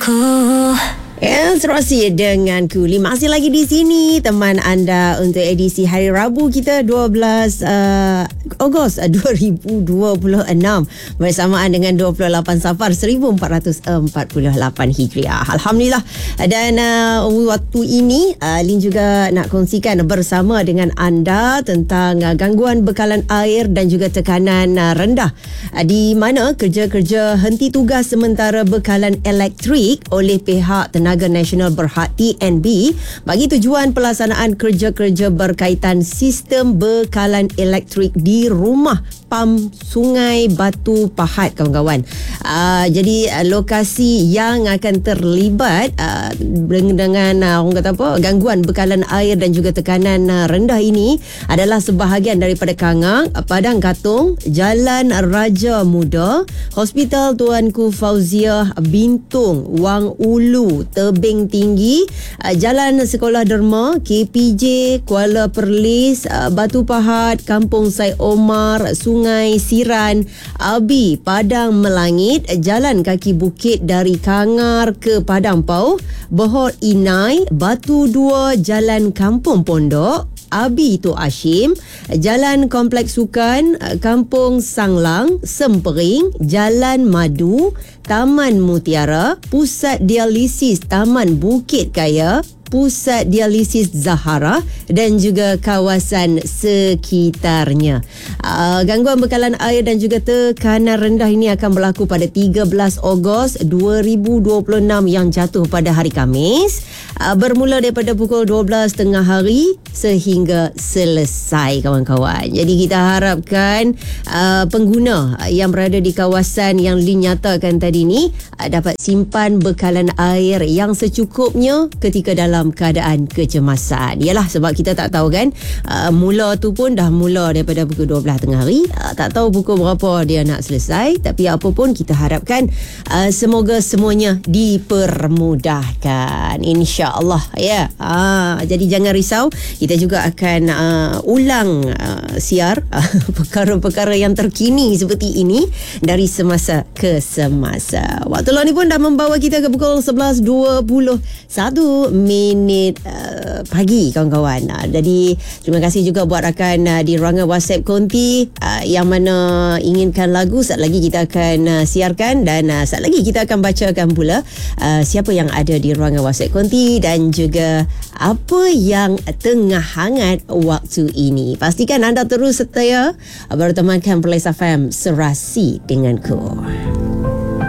denganku. Serasi denganku. Masih lagi di sini teman anda untuk edisi hari Rabu kita 12 Ogos 2026 bersamaan dengan 28 Safar 1448 Hijriah. Alhamdulillah. Dan waktu ini Lin juga nak kongsikan bersama dengan anda tentang gangguan bekalan air dan juga tekanan rendah, di mana kerja-kerja henti tugas sementara bekalan elektrik oleh pihak Tenaga Nasional Berhad TNB bagi tujuan pelaksanaan kerja-kerja berkaitan sistem bekalan elektrik di rumah pam Sungai Batu Pahat, kawan-kawan. Jadi lokasi yang akan terlibat dengan orang kata apa, gangguan bekalan air dan juga tekanan rendah ini adalah sebahagian daripada Kangang, Padang Katung, Jalan Raja Muda, Hospital Tuanku Fauziah Bintung, Wang Ulu, Tebing Tinggi, Jalan Sekolah Derma, KPJ, Kuala Perlis, Batu Pahat, Kampung Sai Omar, Sungai Siran, Abi, Padang Melangit, Jalan Kaki Bukit dari Kangar ke Padang Pauh, Bohor Inai, Batu 2, Jalan Kampung Pondok, Abi Tok Hashim, Jalan Kompleks Sukan, Kampung Sanglang, Sempering, Jalan Madu, Taman Mutiara, Pusat Dialisis Taman Bukit Kaya, Pusat Dialisis Zahara dan juga kawasan sekitarnya. Gangguan bekalan air dan juga tekanan rendah ini akan berlaku pada 13 Ogos 2026 yang jatuh pada hari Khamis, bermula daripada pukul 12 tengah hari sehingga selesai, kawan-kawan. Jadi kita harapkan pengguna yang berada di kawasan yang dinyatakan tadi ni dapat simpan bekalan air yang secukupnya ketika dalam keadaan kecemasan. Yalah, sebab kita tak tahu kan, mula tu pun dah mula daripada pukul 12 tengah hari, tak tahu pukul berapa dia nak selesai. Tapi apa pun kita harapkan semoga semuanya dipermudahkan, insya-Allah ya. Jadi jangan risau, kita juga akan ulang siar perkara-perkara yang terkini seperti ini dari semasa ke semasa. Waktu lalu ni pun dah membawa kita ke pukul 11.21 pagi, kawan-kawan. Jadi terima kasih juga buat rakan di ruangan WhatsApp Konti yang mana inginkan lagu, saat lagi kita akan siarkan, dan saat lagi kita akan bacakan pula siapa yang ada di ruangan WhatsApp Konti dan juga apa yang tengah hangat waktu ini. Pastikan anda terus setia bertemankan Perlis FM Serasi Denganku.